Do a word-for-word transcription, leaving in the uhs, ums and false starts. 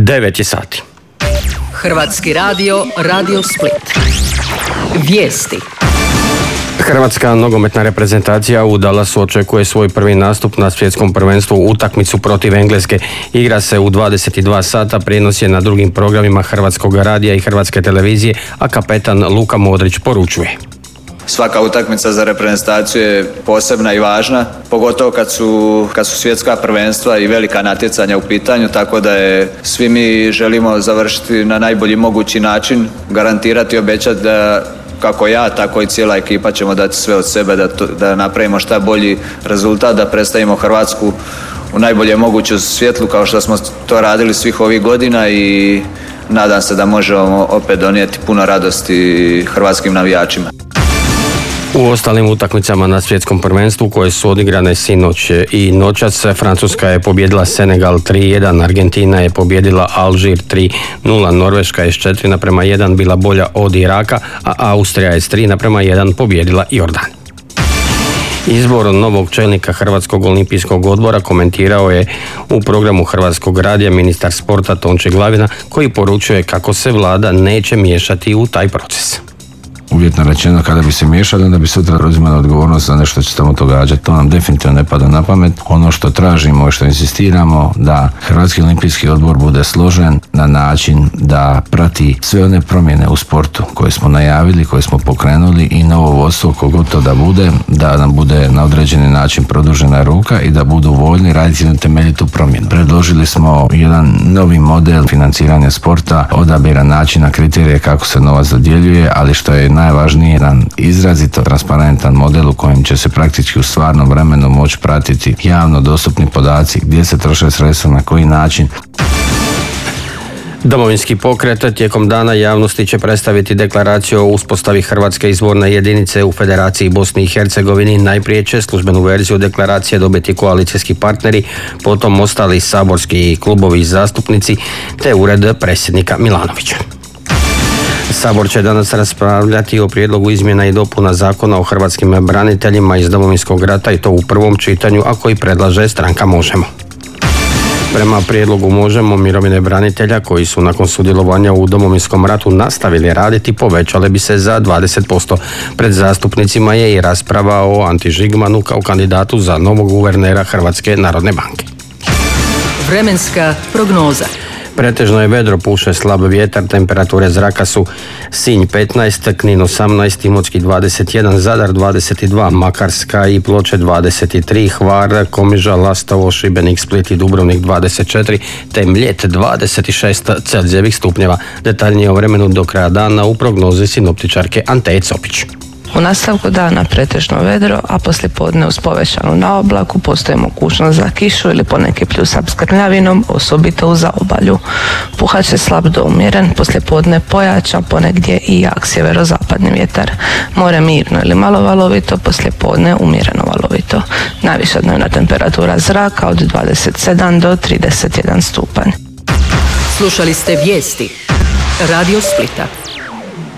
devet je sati. Hrvatski radio, Radio Split. Vijesti. Hrvatska nogometna reprezentacija u Dallasu očekuje svoj prvi nastup na svjetskom prvenstvu. Utakmicu protiv Engleske igra se u dvadeset dva sata, prijenos je na drugim programima Hrvatskog radija i Hrvatske televizije, a kapetan Luka Modrić poručuje. Svaka utakmica za reprezentaciju je posebna i važna, pogotovo kad su, kad su svjetska prvenstva i velika natjecanja u pitanju, tako da je svi mi želimo završiti na najbolji mogući način, garantirati i obećati da kako ja, tako i cijela ekipa ćemo dati sve od sebe da, to, da napravimo šta bolji rezultat, da predstavimo Hrvatsku u najbolje moguću svjetlu kao što smo to radili svih ovih godina i nadam se da možemo opet donijeti puno radosti hrvatskim navijačima. U ostalim utakmicama na svjetskom prvenstvu koje su odigrane sinoć i noćas, Francuska je pobijedila Senegal tri jedan, Argentina je pobijedila Alžir tri nula, Norveška je s četiri naprema jedan bila bolja od Iraka, a Austrija je s tri naprema jedan pobijedila Jordan. Izbor novog čelnika Hrvatskog olimpijskog odbora komentirao je u programu Hrvatskog radija ministar sporta Tonči Glavina, koji poručuje kako se vlada neće miješati u taj proces. Uvjetno rečeno, kada bi se miješali, onda bi sutra preuzimali odgovornost za nešto što će tamo događati. To nam definitivno ne pada na pamet. Ono što tražimo i što insistiramo, da Hrvatski olimpijski odbor bude složen na način da prati sve one promjene u sportu koje smo najavili, koje smo pokrenuli i novo vodstvo, kogod to da bude, da nam bude na određeni način produžena ruka i da budu voljni raditi jednu temeljitu promjenu. Predložili smo jedan novi model financiranja sporta, odabira načina, kriterije kako se novac dodjeljuje, ali što je najvažnije, jedan izrazito transparentan model u kojem će se praktički u stvarnom vremenu moći pratiti javno dostupni podaci, gdje se troše sredstva, na koji način. Domovinski pokret tijekom dana javnosti će predstaviti deklaraciju o uspostavi Hrvatske izborne jedinice u Federaciji Bosni i Hercegovini. Najprije će službenu verziju deklaracije dobiti koalicijski partneri, potom ostali saborski klubovi i zastupnici te ured predsjednika Milanovića. Sabor će danas raspravljati o prijedlogu izmjena i dopuna Zakona o hrvatskim braniteljima iz Domovinskog rata i to u prvom čitanju, a koji predlaže stranka Možemo. Prema prijedlogu Možemo, mirovine branitelja koji su nakon sudjelovanja u Domovinskom ratu nastavili raditi povećale bi se za dvadeset posto. Pred zastupnicima je i rasprava o Anti Žigmanu kao kandidatu za novog guvernera Hrvatske narodne banke. Vremenska prognoza. Pretežno je vedro, puše slab vjetar, temperature zraka su Sinj petnaest, Knin osamnaest, Imotski dvadeset jedan, Zadar dvadeset dva, Makarska i Ploče dvadeset tri, Hvar, Komiža, Lastovo, Šibenik, Split i Dubrovnik dvadeset četiri, te Mljet dvadeset šest Celzijevih stupnjeva. Detaljnije o vremenu do kraja dana u prognozi sinoptičarke Anteje Copić. U nastavku dana pretežno vedro, a poslijepodne uz povećanu naoblaku postoji mogućnost za kišu ili poneki pljusak s grmljavinom, osobito u zaobalju. Puhat će slab do umjeren, poslijepodne pojačan, ponegdje i jak sjeverozapadni vjetar. More mirno ili malo valovito, poslijepodne umjereno valovito. Najviša dnevna temperatura zraka od dvadeset sedam do trideset jedan stupanj. Slušali ste vijesti Radio Splita.